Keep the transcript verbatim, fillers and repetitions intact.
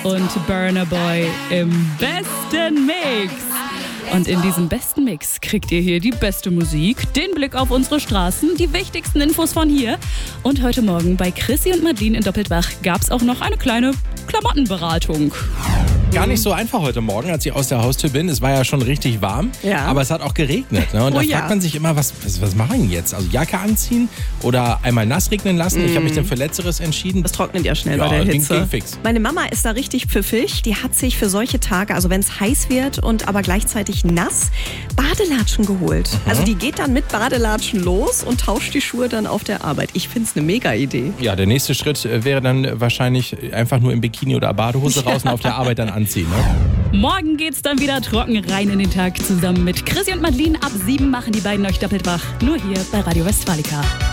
und Burna Boy im besten Mix. Und in diesem besten Mix kriegt ihr hier die beste Musik, den Blick auf unsere Straßen, die wichtigsten Infos von hier. Und heute Morgen bei Chrissy und Madeline in Doppeltwach gab es auch noch eine kleine Klamottenberatung. Gar nicht so einfach heute Morgen, als ich aus der Haustür bin. Es war ja schon richtig warm, ja. aber es hat auch geregnet. Ne? Und oh da ja. fragt man sich immer, was, was, was machen wir jetzt? Also Jacke anziehen oder einmal nass regnen lassen? Mm. Ich habe mich dann für Letzteres entschieden. Das trocknet ja schnell ja, bei der Hitze. Ging fix. Meine Mama ist da richtig pfiffig. Die hat sich für solche Tage, also wenn es heiß wird und aber gleichzeitig nass, Badelatschen geholt. Mhm. Also die geht dann mit Badelatschen los und tauscht die Schuhe dann auf der Arbeit. Ich finde es eine mega Idee. Ja, der nächste Schritt wäre dann wahrscheinlich einfach nur im Bikini oder Badehose raus und auf der Arbeit dann anziehen. Ne? Morgen geht's dann wieder trocken rein in den Tag zusammen mit Chrissy und Madeline. Ab sieben machen die beiden euch doppelt wach. Nur hier bei Radio Westfalica.